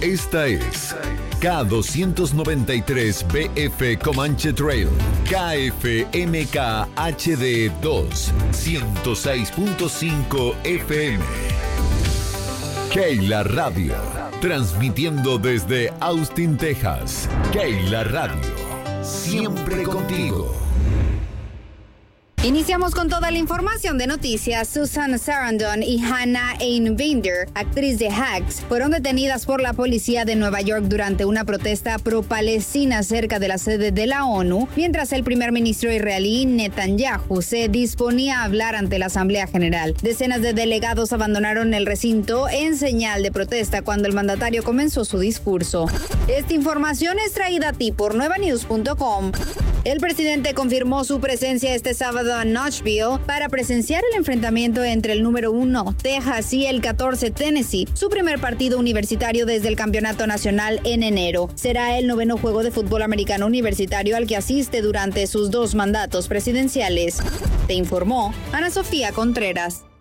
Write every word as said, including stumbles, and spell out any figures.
Esta es K doscientos noventa y tres B F Comanche Trail, K F M K H D dos, ciento seis punto cinco F M. Keila Radio, transmitiendo desde Austin, Texas. Keila Radio, siempre contigo. Iniciamos con toda la información de noticias. Susan Sarandon y Hannah Einbinder, actriz de Hacks, fueron detenidas por la policía de Nueva York durante una protesta pro-palestina cerca de la sede de la ONU, mientras el primer ministro israelí Netanyahu se disponía a hablar ante la Asamblea General. Decenas de delegados abandonaron el recinto en señal de protesta cuando el mandatario comenzó su discurso. Esta información es traída a ti por nueva news punto com. El presidente confirmó su presencia este sábado en Nashville para presenciar el enfrentamiento entre el número uno, Texas, y el catorce, Tennessee, su primer partido universitario desde el campeonato nacional en enero. Será el noveno juego de fútbol americano universitario al que asiste durante sus dos mandatos presidenciales. Te informó Ana Sofía Contreras.